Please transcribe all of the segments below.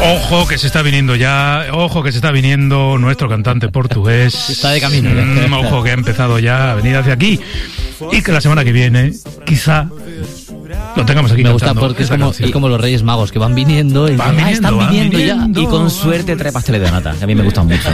Ojo que se está viniendo nuestro cantante portugués. Está de camino. Ojo que ha empezado ya a venir hacia aquí. Y que la semana que viene, quizá, lo tengamos aquí. Me gusta porque es como los Reyes Magos que van viniendo y están viniendo ya. Y con suerte trae pasteles de nata, que a mí me gustan mucho.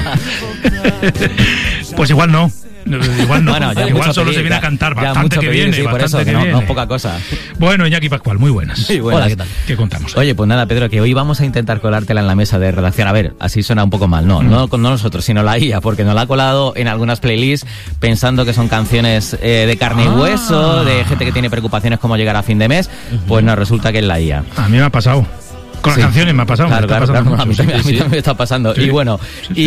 Pues igual no. Bueno, igual solo se viene a cantar bastante que viene. Sí, por eso, que no poca cosa. Bueno, Iñaki Pascual, muy buenas. Sí, buenas. Hola, ¿qué tal? ¿Qué contamos? Oye, pues nada, Pedro, que hoy vamos a intentar colártela en la mesa de redacción. A ver, así suena un poco mal. No nosotros, sino la IA, porque nos la ha colado en algunas playlists pensando que son canciones de carne y hueso, de gente que tiene preocupaciones como llegar a fin de mes. Pues no, resulta que es la IA. A mí me ha pasado. Con las canciones me ha pasado. Claro, a mí también me está pasando. Sí. Y bueno,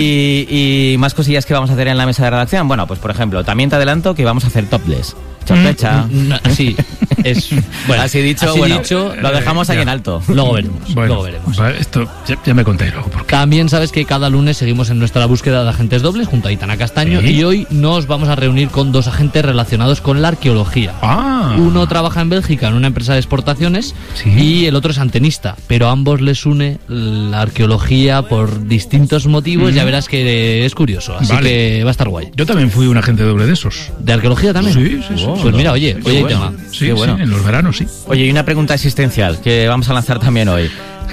y más cosillas que vamos a hacer en la mesa de redacción. Bueno, pues por ejemplo, también te adelanto que vamos a hacer topless. Chorpecha. Sí, es bueno, así dicho, lo dejamos ahí en alto. Luego veremos. Vale, esto ya me conté luego. También sabes que cada lunes seguimos en nuestra búsqueda de agentes dobles junto a Aitana Castaño, y hoy nos vamos a reunir con dos agentes relacionados con la arqueología. Uno trabaja en Bélgica en una empresa de exportaciones y el otro es antenista, pero a ambos les une la arqueología por distintos motivos. Ya verás que es curioso, así que va a estar guay. Yo también fui un agente doble de esos. ¿De arqueología también? Sí. Pues mira, oye, hay tema. Sí, en los veranos, sí. Oye, y una pregunta existencial que vamos a lanzar también hoy.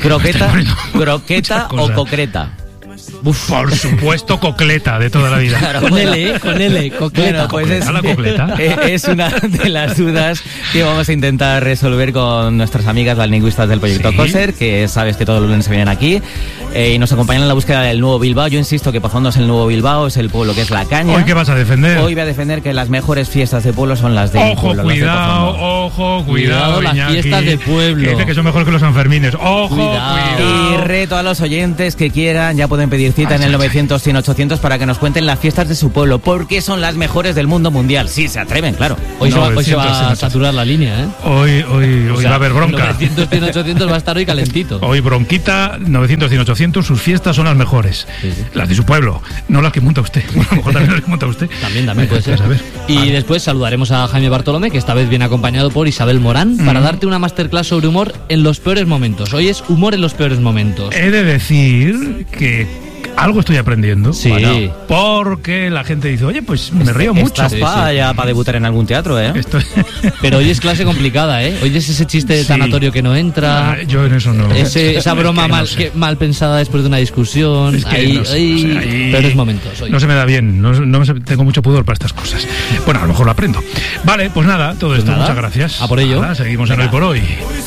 ¿Croqueta o concreta? Por supuesto, cocleta de toda la vida. Claro, con L, cocleta. Bueno, pues es una de las dudas que vamos a intentar resolver con nuestras amigas las lingüistas del proyecto COSER, que sabes que todos los lunes se vienen aquí y nos acompañan en la búsqueda del nuevo Bilbao. Yo insisto que Pozondo es el nuevo Bilbao, es el pueblo que es La Caña. ¿Hoy qué vas a defender? Hoy voy a defender que las mejores fiestas de pueblo son las de pueblo. Ojo, cuidado, las Iñaki, fiestas de pueblo. Que dice que son mejor que los Sanfermines. Cuidado. Y reto a los oyentes que quieran, ya pueden pedir cita en el 900-100-800 para que nos cuenten las fiestas de su pueblo, porque son las mejores del mundo mundial. Sí, se atreven, claro. Hoy se va a saturar la línea, ¿eh? Hoy va a haber bronca. 900-100-800 va a estar hoy calentito. Hoy bronquita, 900-100-800, sus fiestas son las mejores. Sí. Las de su pueblo, no las que monta usted. A lo mejor también las que monta usted. También puede ser. Y después saludaremos a Jaime Bartolomé, que esta vez viene acompañado por Isabel Morán, para darte una masterclass sobre humor en los peores momentos. Hoy es humor en los peores momentos. He de decir que algo estoy aprendiendo. Sí. Bueno, porque la gente dice, oye, pues me río mucho. Estás para debutar en algún teatro, ¿eh? Pero hoy es clase complicada, ¿eh? Hoy es ese chiste tanatorio que no entra. Yo en eso no. Esa broma mal pensada después de una discusión. Es que peores momentos. Hoy. No se me da bien. Tengo mucho pudor para estas cosas. Bueno, a lo mejor lo aprendo. Vale, pues nada, todo esto. Muchas gracias. A por ello. Seguimos en Hoy por Hoy.